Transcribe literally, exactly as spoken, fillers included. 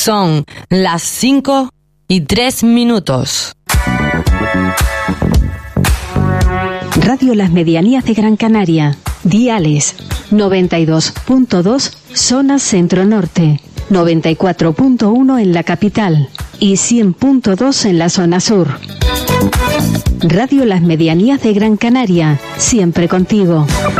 Son las cinco y tres minutos. Radio Las Medianías de Gran Canaria. Diales noventa y dos punto dos zona centro-norte, noventa y cuatro punto uno en la capital y cien punto dos en la zona sur. Radio Las Medianías de Gran Canaria, siempre contigo.